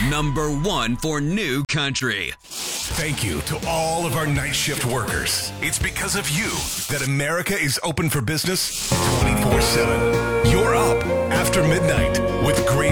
Number 1 for new country. Thank you to all of our night shift workers. It's because of you that America is open for business 24/7. You're up after midnight with Green